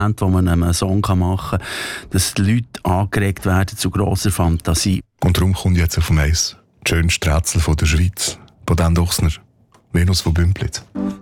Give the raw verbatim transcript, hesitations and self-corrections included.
wo man einen Song machen kann, dass die Leute angeregt werden zu grosser Fantasie. Und darum kommt jetzt auf Eis das schönste Rätsel von der Schweiz. Bodan Duchsner, Venus von Bümpliz.